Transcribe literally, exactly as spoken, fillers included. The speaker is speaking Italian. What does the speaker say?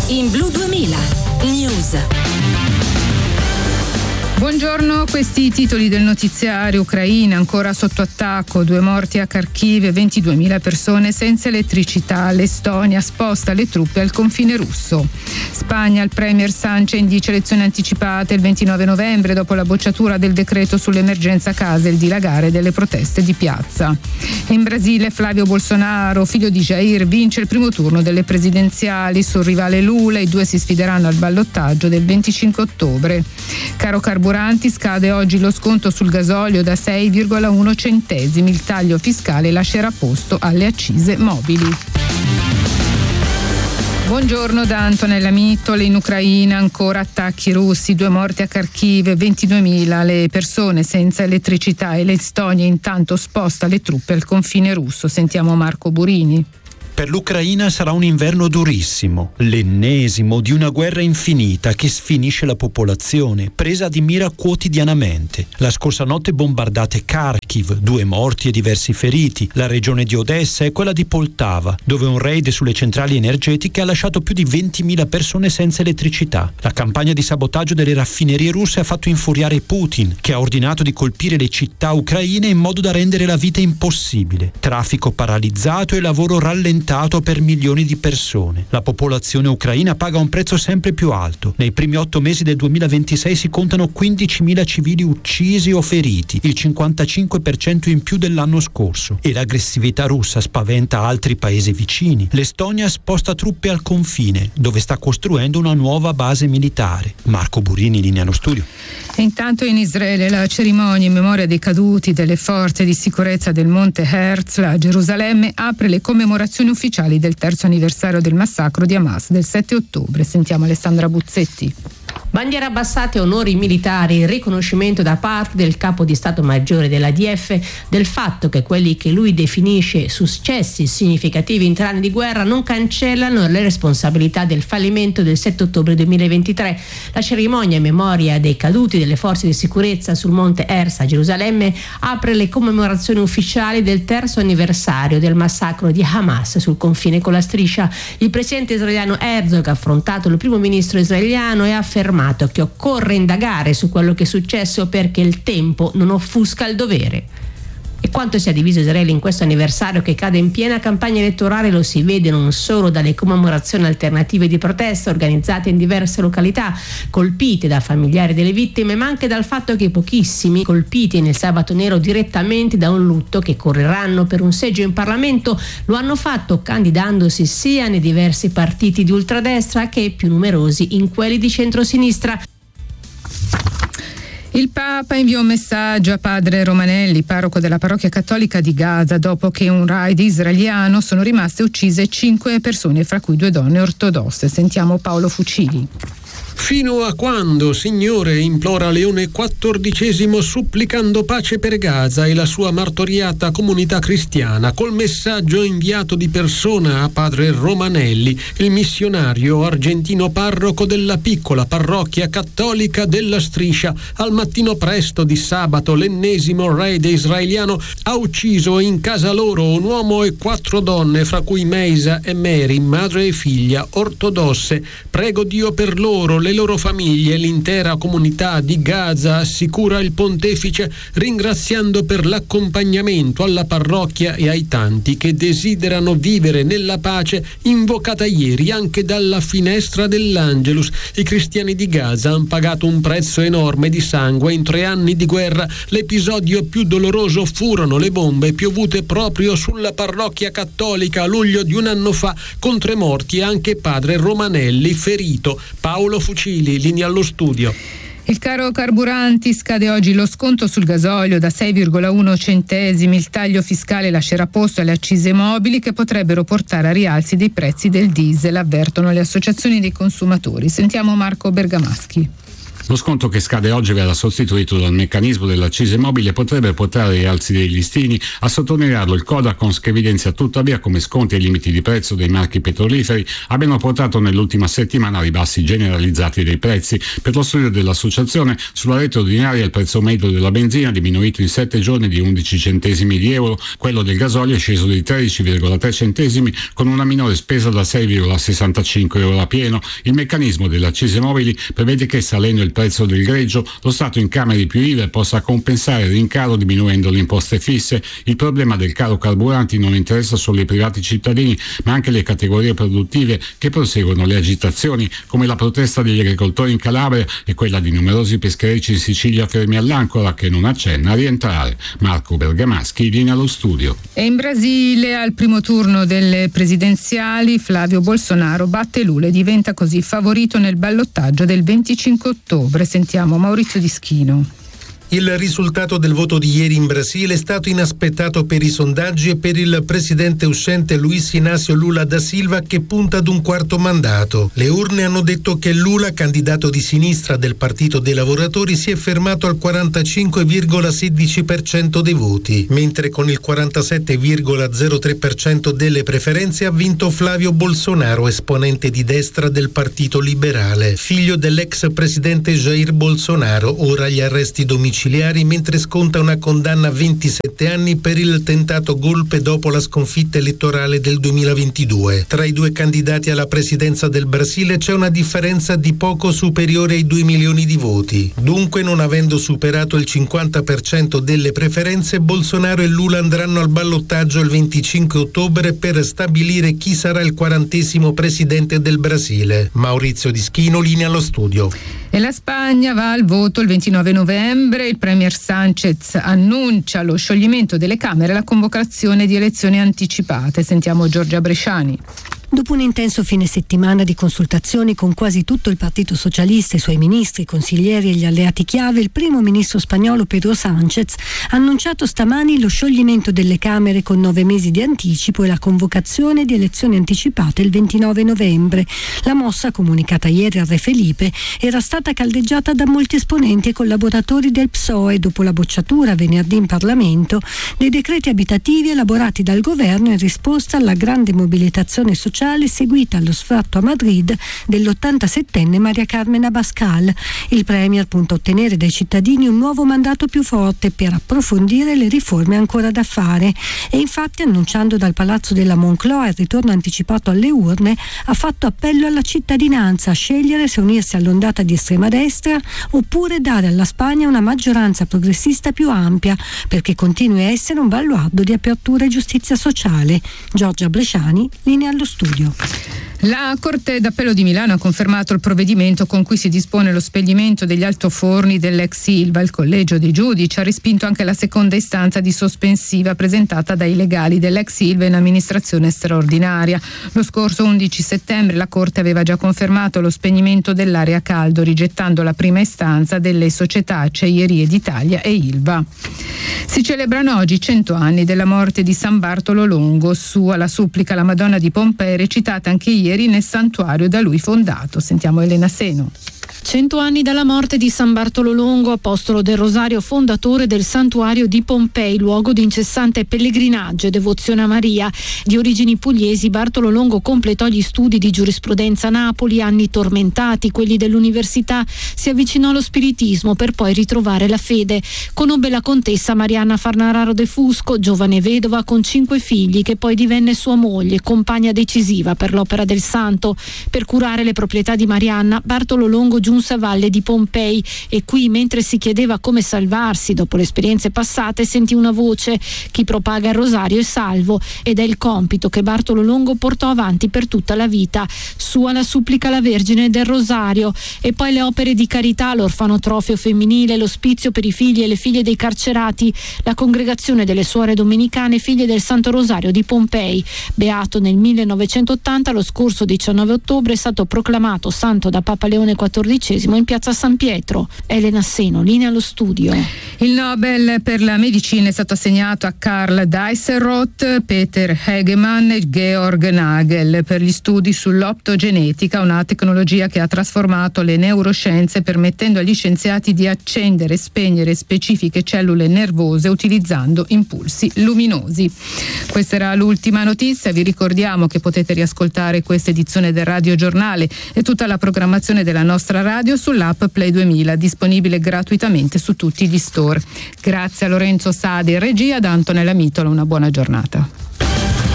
In Blu duemila News. Buongiorno, questi i titoli del notiziario. Ucraina ancora sotto attacco, due morti a Kharkiv e ventiduemila persone senza elettricità. L'Estonia sposta le truppe al confine russo. Spagna, il premier Sánchez indice elezioni anticipate il ventinove novembre dopo la bocciatura del decreto sull'emergenza case e il dilagare delle proteste di piazza. In Brasile Flavio Bolsonaro, figlio di Jair, vince il primo turno delle presidenziali sul rivale Lula. I due si sfideranno al ballottaggio del venticinque ottobre. Caro carburanti, scade oggi lo sconto sul gasolio da sei virgola uno centesimi. Il taglio fiscale lascerà posto alle accise mobili. Buongiorno da Antonella Mittole. In Ucraina ancora attacchi russi, due morti a Kharkiv, ventiduemila le persone senza elettricità e l'Estonia intanto sposta le truppe al confine russo. Sentiamo Marco Burini. Per l'Ucraina sarà un inverno durissimo, l'ennesimo di una guerra infinita che sfinisce la popolazione, presa di mira quotidianamente. La scorsa notte bombardate Kharkiv, due morti e diversi feriti. La regione di Odessa e quella di Poltava, dove un raid sulle centrali energetiche ha lasciato più di ventimila persone senza elettricità. La campagna di sabotaggio delle raffinerie russe ha fatto infuriare Putin, che ha ordinato di colpire le città ucraine in modo da rendere la vita impossibile. Traffico paralizzato e lavoro rallentato per milioni di persone. La popolazione ucraina paga un prezzo sempre più alto. Nei primi otto mesi del duemilaventisei si contano quindicimila civili uccisi o feriti, il cinquantacinque per cento in più dell'anno scorso. E l'aggressività russa spaventa altri paesi vicini. L'Estonia sposta truppe al confine, dove sta costruendo una nuova base militare. Marco Burini, linea allo studio. E intanto in Israele la cerimonia in memoria dei caduti delle forze di sicurezza del Monte Herzl a Gerusalemme apre le commemorazioni ufficiali del terzo anniversario del massacro di Hamas del sette ottobre. Sentiamo Alessandra Buzzetti. Bandiere abbassate, onori militari, il riconoscimento da parte del capo di Stato Maggiore dell'A D F del fatto che quelli che lui definisce successi significativi in tre anni di guerra non cancellano le responsabilità del fallimento del sette ottobre duemilaventitré. La cerimonia in memoria dei caduti delle forze di sicurezza sul Monte Herzl a Gerusalemme apre le commemorazioni ufficiali del terzo anniversario del massacro di Hamas sul confine con la striscia. Il presidente israeliano Herzog ha affrontato il primo ministro israeliano e ha affermato che occorre indagare su quello che è successo perché il tempo non offusca il dovere. E quanto sia diviso Israele in questo anniversario che cade in piena campagna elettorale lo si vede non solo dalle commemorazioni alternative di protesta organizzate in diverse località colpite da familiari delle vittime, ma anche dal fatto che pochissimi colpiti nel sabato nero direttamente da un lutto che correranno per un seggio in Parlamento lo hanno fatto candidandosi sia nei diversi partiti di ultradestra che più numerosi in quelli di centrosinistra. Il Papa inviò un messaggio a padre Romanelli, parroco della parrocchia cattolica di Gaza, dopo che un raid israeliano sono rimaste uccise cinque persone, fra cui due donne ortodosse. Sentiamo Paolo Fucili. Fino a quando, Signore, implora Leone quattordicesimo supplicando pace per Gaza e la sua martoriata comunità cristiana, col messaggio inviato di persona a padre Romanelli, il missionario argentino parroco della piccola parrocchia cattolica della Striscia. Al mattino presto di sabato l'ennesimo raid israeliano ha ucciso in casa loro un uomo e quattro donne, fra cui Meisa e Mary, madre e figlia, ortodosse. Prego Dio per loro, le loro famiglie e l'intera comunità di Gaza, assicura il pontefice, ringraziando per l'accompagnamento alla parrocchia e ai tanti che desiderano vivere nella pace invocata ieri anche dalla finestra dell'Angelus. I cristiani di Gaza hanno pagato un prezzo enorme di sangue in tre anni di guerra. L'episodio più doloroso furono le bombe piovute proprio sulla parrocchia cattolica a luglio di un anno fa, con tre morti e anche padre Romanelli ferito. Paolo Fucili, linea allo studio. Il caro carburanti, scade oggi lo sconto sul gasolio da sei virgola uno centesimi. Il taglio fiscale lascerà posto alle accise mobili che potrebbero portare a rialzi dei prezzi del diesel, avvertono le associazioni dei consumatori. Sentiamo Marco Bergamaschi. Lo sconto che scade oggi verrà sostituito dal meccanismo dell'accise mobile e potrebbe portare ai rialzi dei listini. A sottolinearlo il Codacons, che evidenzia tuttavia come sconti e limiti di prezzo dei marchi petroliferi abbiano portato nell'ultima settimana a ribassi generalizzati dei prezzi. Per lo studio dell'associazione, sulla rete ordinaria il prezzo medio della benzina è diminuito in sette giorni di undici centesimi di euro, quello del gasolio è sceso di tredici virgola tre centesimi con una minore spesa da sei virgola sessantacinque euro a pieno. Il meccanismo delle accise mobili prevede che, salendo il prezzo del greggio, lo Stato incameri più I V A e possa compensare il rincaro diminuendo le imposte fisse. Il problema del caro carburanti non interessa solo i privati cittadini, ma anche le categorie produttive che proseguono le agitazioni, come la protesta degli agricoltori in Calabria e quella di numerosi pescherecci in Sicilia fermi all'ancora, che non accenna a rientrare. Marco Bergamaschi, linea allo studio. E in Brasile, al primo turno delle presidenziali, Flavio Bolsonaro batte Lula e diventa così favorito nel ballottaggio del venticinque ottobre. Sentiamo Maurizio Dischino. Il risultato del voto di ieri in Brasile è stato inaspettato per i sondaggi e per il presidente uscente Luiz Inácio Lula da Silva, che punta ad un quarto mandato. Le urne hanno detto che Lula, candidato di sinistra del Partito dei Lavoratori, si è fermato al quarantacinque virgola sedici per cento dei voti, mentre con il quarantasette virgola zero tre per cento delle preferenze ha vinto Flavio Bolsonaro, esponente di destra del Partito Liberale, figlio dell'ex presidente Jair Bolsonaro, ora agli arresti domiciliari mentre sconta una condanna a ventisette anni per il tentato golpe dopo la sconfitta elettorale del duemilaventidue. Tra i due candidati alla presidenza del Brasile c'è una differenza di poco superiore ai due milioni di voti. Dunque, non avendo superato il cinquanta per cento delle preferenze, Bolsonaro e Lula andranno al ballottaggio il venticinque ottobre per stabilire chi sarà il quarantesimo presidente del Brasile. Maurizio Dischino, linea allo studio. E la Spagna va al voto il ventinove novembre. Il premier Sánchez annuncia lo scioglimento delle Camere e la convocazione di elezioni anticipate. Sentiamo Giorgia Bresciani. Dopo un intenso fine settimana di consultazioni con quasi tutto il Partito Socialista, i suoi ministri, consiglieri e gli alleati chiave, il primo ministro spagnolo Pedro Sánchez ha annunciato stamani lo scioglimento delle Camere con nove mesi di anticipo e la convocazione di elezioni anticipate il ventinove novembre. La mossa, comunicata ieri al re Felipe, era stata caldeggiata da molti esponenti e collaboratori del P S O E dopo la bocciatura venerdì in Parlamento dei decreti abitativi elaborati dal governo in risposta alla grande mobilitazione sociale seguita allo sfratto a Madrid dell'ottantasettenne Maria Carmen Abascal. Il premier punta a ottenere dai cittadini un nuovo mandato più forte per approfondire le riforme ancora da fare e infatti, annunciando dal Palazzo della Moncloa il ritorno anticipato alle urne, ha fatto appello alla cittadinanza a scegliere se unirsi all'ondata di estrema destra oppure dare alla Spagna una maggioranza progressista più ampia perché continui a essere un baluardo di apertura e giustizia sociale. Giorgia Bresciani, linea allo studio. La Corte d'Appello di Milano ha confermato il provvedimento con cui si dispone lo spegnimento degli altoforni dell'ex Ilva. Il collegio dei giudici ha respinto anche la seconda istanza di sospensiva presentata dai legali dell'ex Ilva in amministrazione straordinaria. Lo scorso undici settembre la Corte aveva già confermato lo spegnimento dell'area caldo, rigettando la prima istanza delle società Acciaierie d'Italia e Ilva. Si celebrano oggi cento anni della morte di San Bartolo Longo. Su alla supplica la Madonna di Pompei, recitata anche ieri nel santuario da lui fondato. Sentiamo Elena Seno. Cento anni dalla morte di San Bartolo Longo, apostolo del Rosario, fondatore del santuario di Pompei, luogo di incessante pellegrinaggio e devozione a Maria. Di origini pugliesi, Bartolo Longo completò gli studi di giurisprudenza a Napoli, anni tormentati, quelli dell'università, si avvicinò allo spiritismo per poi ritrovare la fede. Conobbe la contessa Marianna Farnararo de Fusco, giovane vedova con cinque figli, che poi divenne sua moglie, compagna decisiva per l'opera del santo. Per curare le proprietà di Marianna, Bartolo Longo giunse a valle di Pompei e qui, mentre si chiedeva come salvarsi dopo le esperienze passate, sentì una voce: chi propaga il rosario è salvo, ed è il compito che Bartolo Longo portò avanti per tutta la vita. Sua la supplica alla Vergine del Rosario e poi le opere di carità, l'orfanotrofio femminile, l'ospizio per i figli e le figlie dei carcerati, la congregazione delle suore domenicane figlie del Santo Rosario di Pompei. Beato nel millenovecentottanta, lo scorso diciannove ottobre è stato proclamato santo da Papa Leone quattordicesimo quindicesimo in piazza San Pietro. Elena Seno, linea allo studio. Il Nobel per la medicina è stato assegnato a Karl Deisseroth, Peter Hegemann e Georg Nagel per gli studi sull'optogenetica, una tecnologia che ha trasformato le neuroscienze permettendo agli scienziati di accendere e spegnere specifiche cellule nervose utilizzando impulsi luminosi. Questa era l'ultima notizia. Vi ricordiamo che potete riascoltare questa edizione del Radio Giornale e tutta la programmazione della nostra radio sull'app Play duemila, disponibile gratuitamente su tutti gli store. Grazie a Lorenzo Sadi, regia, da Antonella Mitola, una buona giornata.